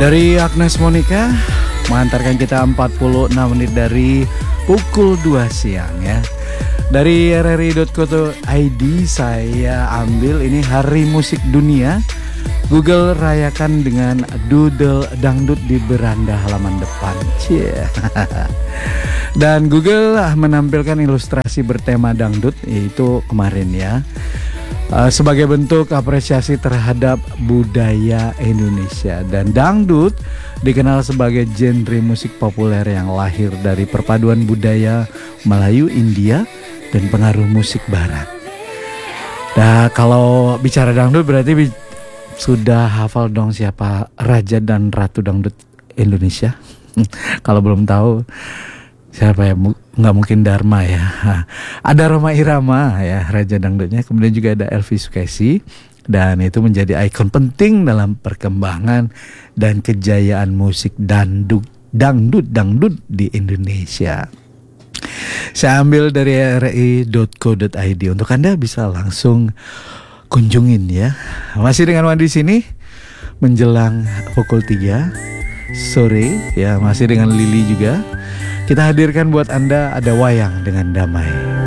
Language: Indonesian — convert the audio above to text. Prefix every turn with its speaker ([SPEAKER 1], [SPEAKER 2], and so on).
[SPEAKER 1] Dari Agnes Monica mengantarkan kita 46 menit dari pukul 2 siang ya. Dari rri.co.id saya ambil ini Hari Musik Dunia. Google rayakan dengan doodle dangdut di beranda halaman depan. Cie. Dan Google menampilkan ilustrasi bertema dangdut, yaitu kemarin ya, sebagai bentuk apresiasi terhadap budaya Indonesia. Dan dangdut dikenal sebagai genre musik populer yang lahir dari perpaduan budaya Melayu, India, dan pengaruh musik Barat. Nah, kalau bicara dangdut berarti sudah hafal dong siapa Raja dan Ratu Dangdut Indonesia? Kalau belum tahu siapa ya? Nggak mungkin Dharma ya. Ada Rhoma Irama ya, Raja Dangdutnya. Kemudian juga ada Elvi Sukaesih. Dan itu menjadi ikon penting dalam perkembangan dan kejayaan musik dangdut di Indonesia. Saya ambil dari rri.co.id. Untuk Anda bisa langsung kunjungin ya. Masih dengan Wandi sini menjelang pukul 3 sore ya, masih dengan Lili juga. Kita hadirkan buat Anda ada Wayang dengan Damai.